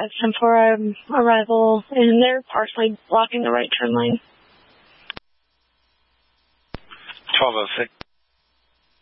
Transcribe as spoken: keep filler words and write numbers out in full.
uh, ten four um, arrival, and they're partially blocking the right turn lane. twelve oh six,